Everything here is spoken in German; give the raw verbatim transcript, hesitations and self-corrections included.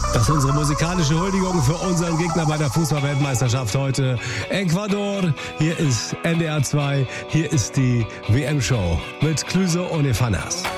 Das ist unsere musikalische Huldigung für unseren Gegner bei der Fußball-Weltmeisterschaft heute. Ecuador, hier ist N D R zwei, hier ist die W M-Show mit Clüso und Efanas.